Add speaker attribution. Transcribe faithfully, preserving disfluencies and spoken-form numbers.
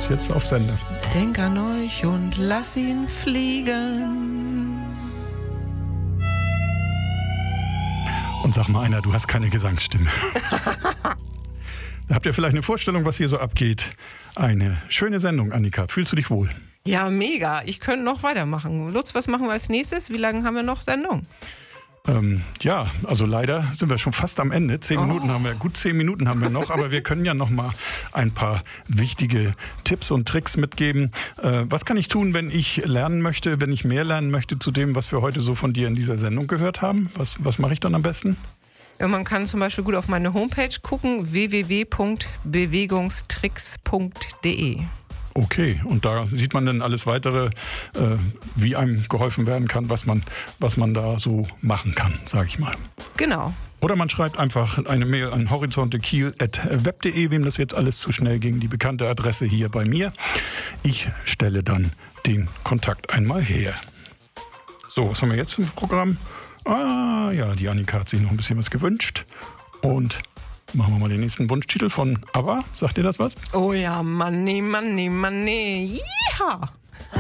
Speaker 1: ist jetzt auf Sender.
Speaker 2: Denk an euch und lass ihn fliegen.
Speaker 1: Und sag mal einer, du hast keine Gesangsstimme. Habt ihr vielleicht eine Vorstellung, was hier so abgeht? Eine schöne Sendung, Annika. Fühlst du dich wohl?
Speaker 2: Ja, mega. Ich könnte noch weitermachen. Lutz, was machen wir als nächstes? Wie lange haben wir noch Sendung?
Speaker 1: Ähm, ja, also leider sind wir schon fast am Ende. Zehn
Speaker 2: Oh.
Speaker 1: Minuten haben wir, gut zehn Minuten haben wir noch, aber wir können ja noch mal ein paar wichtige Tipps und Tricks mitgeben. Äh, was kann ich tun, wenn ich lernen möchte, wenn ich mehr lernen möchte zu dem, was wir heute so von dir in dieser Sendung gehört haben? Was, was mache ich dann am besten?
Speaker 2: Ja, man kann zum Beispiel gut auf meine Homepage gucken, w w w punkt bewegungstricks punkt d e.
Speaker 1: Okay, und da sieht man dann alles Weitere, äh, wie einem geholfen werden kann, was man, was man da so machen kann, sage ich mal.
Speaker 2: Genau.
Speaker 1: Oder man schreibt einfach eine Mail an horizontekiel at web punkt de, wem das jetzt alles zu schnell ging, die bekannte Adresse hier bei mir. Ich stelle dann den Kontakt einmal her. So, was haben wir jetzt im Programm? Ah ja, die Annika hat sich noch ein bisschen was gewünscht. Und machen wir mal den nächsten Wunschtitel von ABBA. Sagt ihr das was?
Speaker 2: Oh ja, Money, Money, Money. Ja.